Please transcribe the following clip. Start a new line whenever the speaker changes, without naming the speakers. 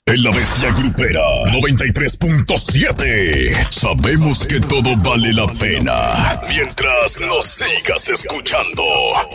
En la Bestia Grupera 93.7 sabemos que todo vale la pena mientras nos sigas escuchando.